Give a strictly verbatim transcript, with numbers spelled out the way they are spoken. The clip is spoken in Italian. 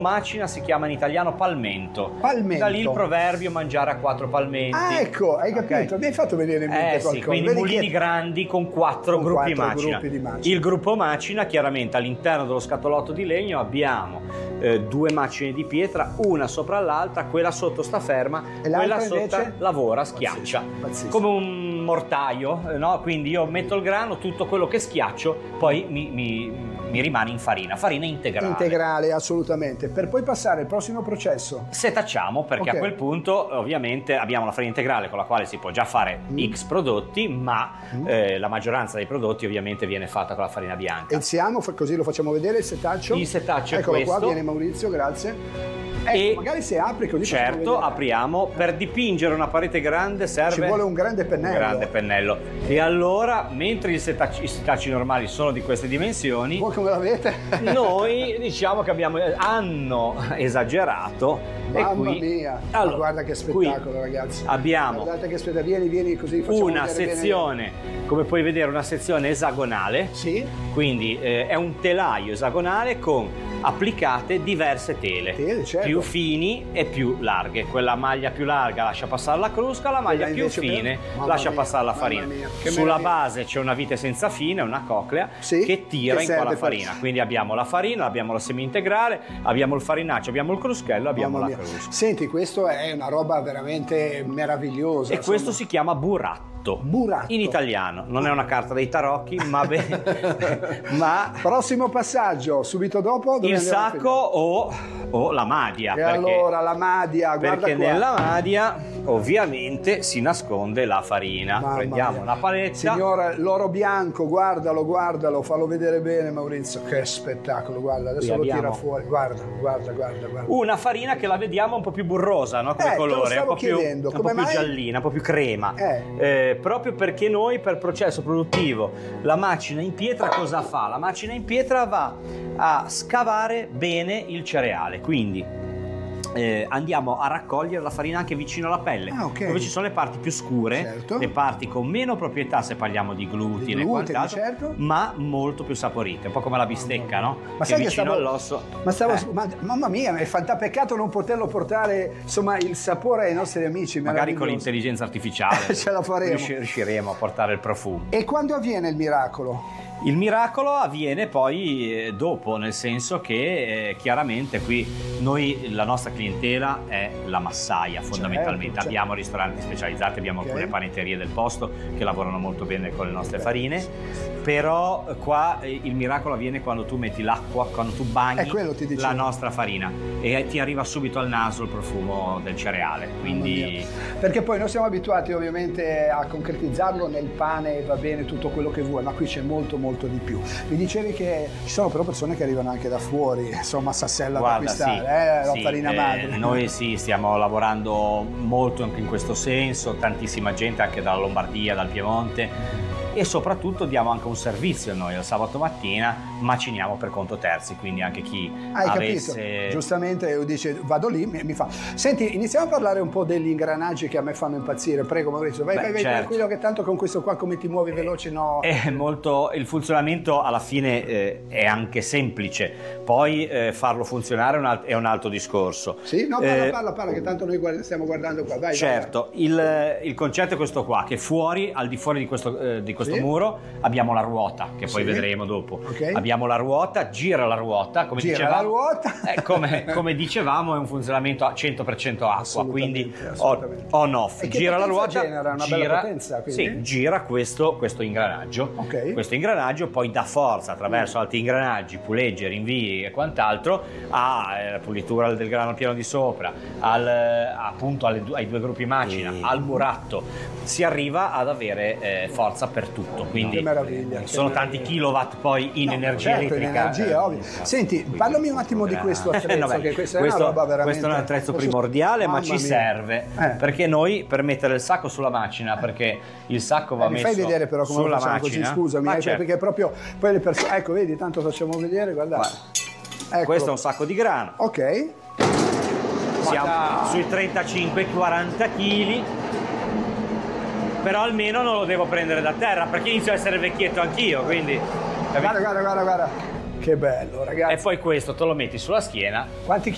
macina si chiama in italiano palmento. Palmento. Da lì il proverbio mangiare a quattro palmenti. Ah, ecco, hai capito, Okay. mi hai fatto venire in mente Eh qualcosa. sì, quindi Vedi mulini che- grandi con quattro Con gruppi, quattro macina. gruppi di macina. Il gruppo macina, chiaramente all'interno dello scatolotto di legno abbiamo eh, due macine di pietra, una sopra l'altra, quella sotto sta ferma, E quella l'altra sotto invece? lavora, schiaccia. Pazzesco, pazzesco. Come un mortaio, eh, no? Quindi io metto il grano, tutto quello che schiaccio, poi mi, mi- mi rimane in farina, farina integrale. Integrale, assolutamente. Per poi passare al prossimo processo. Setacciamo, perché Ok. a quel punto ovviamente abbiamo la farina integrale con la quale si può già fare Mm. X prodotti, ma Mm. eh, la maggioranza dei prodotti ovviamente viene fatta con la farina bianca. E siamo, fa- così lo facciamo vedere il setaccio. Il setaccio è Eccolo questo. qua, viene Maurizio, grazie. Ecco, E magari se apri così facciamo certo, vedere. apriamo. Per dipingere una parete grande serve Ci vuole un grande pennello. un grande pennello. E allora, mentre i setacci, i setacci normali sono di queste dimensioni, Voi come l'avete? noi diciamo che abbiamo, hanno esagerato. Mamma e qui, mia, Ma allora, guarda che qui spettacolo, ragazzi. abbiamo Guardate che spettacolo, vieni, vieni così facciamo una vedere bene. sezione, come puoi vedere, una sezione esagonale. Sì, Quindi eh, è un telaio esagonale con applicate diverse tele, Tele, certo. più fini e più larghe. Quella maglia più larga lascia passare la crusca, la maglia Quella più invece per- fine Mamma lascia mia, passare la mamma farina. mia, che Sulla meraviglia. base c'è una vite senza fine, una coclea, Sì, che tira che in qua serve la per- farina. Quindi abbiamo la farina, abbiamo la semi integrale, abbiamo il farinaccio, abbiamo il cruschello, abbiamo mamma la mia. crusca. Senti, questo è una roba veramente meravigliosa. E insomma. questo si chiama buratto. Buratto. In italiano, non è una carta dei tarocchi, ma, beh, ma Prossimo passaggio, subito dopo. dove il andiamo a sacco o, o la madia. E perché, allora la madia, guarda perché qua. nella madia ovviamente si nasconde la farina. Mamma Prendiamo mia. una paletta. Signora, l'oro bianco, guardalo, guardalo, fallo vedere bene Maurizio. Che spettacolo, guarda, adesso Qui lo tira abbiamo- fuori. Guarda, guarda, guarda, guarda. Una farina che la vediamo un po' più burrosa, no? Come Eh, te lo colore, un stavo po' più, chiedendo, un po' come più mai? giallina, un po' più crema. Eh. Eh, proprio perché noi per processo produttivo la macina in pietra cosa fa? La macina in pietra va a scavare bene il cereale, quindi eh, andiamo a raccogliere la farina anche vicino alla pelle, Ah, ok. dove ci sono le parti più scure, Certo. le parti con meno proprietà se parliamo di glutine Di e glutine, quant'altro, certo. ma molto più saporite, un po' come la bistecca, no? Ma che sai che vicino stavo, all'osso. ma stavo, eh, ma- mamma mia, è fantapeccato non poterlo portare, insomma, il sapore ai nostri amici. magari con meraviglioso. l'intelligenza artificiale Ce la faremo. riusci- riusciremo a portare il profumo. E quando avviene il miracolo? Il miracolo avviene poi eh, dopo, nel senso che eh, chiaramente qui noi, la nostra clientela è la massaia fondamentalmente. Certo, Abbiamo ristoranti specializzati, abbiamo Ok. alcune panetterie del posto che lavorano molto bene con le nostre farine, però eh, qua eh, il miracolo avviene quando tu metti l'acqua, quando tu bagni È quello ti dicevo. la nostra farina e ti arriva subito al naso il profumo del cereale, quindi Perché poi noi siamo abituati ovviamente a concretizzarlo nel pane e va bene tutto quello che vuoi, ma qui c'è molto molto di più. Mi dicevi che ci sono però persone che arrivano anche da fuori, insomma, Sassella da guarda, sì, acquistare, eh, la sì, farina eh, madre. noi sì, stiamo lavorando molto anche in questo senso, tantissima gente anche dalla Lombardia, dal Piemonte, e soprattutto diamo anche un servizio noi al sabato mattina, maciniamo per conto terzi, quindi anche chi Hai avesse... capito? Giustamente dice vado lì, mi, mi fa. Senti, iniziamo a parlare un po' degli ingranaggi che a me fanno impazzire. Prego Maurizio, vai, Beh, vai, vai, certo. tranquillo che tanto con questo qua come ti muovi veloce, no. È molto, il funzionamento alla fine eh, è anche semplice, poi eh, farlo funzionare è un, alt- è un altro discorso. Sì? No, parla, Eh, parla, parla, che tanto noi guarda- stiamo guardando qua. Vai, Certo, il, il concetto è questo qua, che fuori, al di fuori di questo, eh, di questo Sì. muro, abbiamo la ruota, che poi Sì. vedremo dopo. Ok. abbiamo la ruota, gira la ruota, come Gira dicevamo, la ruota. eh, come, come dicevamo è un funzionamento a cento per cento acqua, Assolutamente, quindi assolutamente. on off, E che gira la potenza ruota, genera? Una bella gira, potenza, quindi? sì, gira questo, questo ingranaggio, Ok. questo ingranaggio poi dà forza attraverso altri ingranaggi, puleggi, rinvii e quant'altro alla pulitura del grano piano di sopra, al, appunto alle du- ai due gruppi macina, Mm. al buratto, si arriva ad avere eh, forza per tutto, quindi Che meraviglia, che sono meraviglia. tanti kilowatt poi in No, energia certo, in elettrica. energia, eh, ovvio. Senti, quindi- parlami un attimo di questo attrezzo, Vabbè, che questa è questo, una roba veramente... questo è un attrezzo Questo- primordiale, ma Mamma ci mia. serve Eh. perché noi per mettere il sacco sulla macina, perché il sacco va Eh, mi messo fai vedere però come lo sulla facciamo macina. così, scusami, Ma eh, certo. perché proprio poi le persone... Ecco, vedi, tanto facciamo vedere, guardate. Ecco. Questo è un sacco di grano, Ok. siamo dai. sui trentacinque quaranta kg, però almeno non lo devo prendere da terra perché inizio a essere vecchietto anch'io, quindi capito? Guarda, guarda, guarda, guarda. Che bello, ragazzi. E poi questo te lo metti sulla schiena Quanti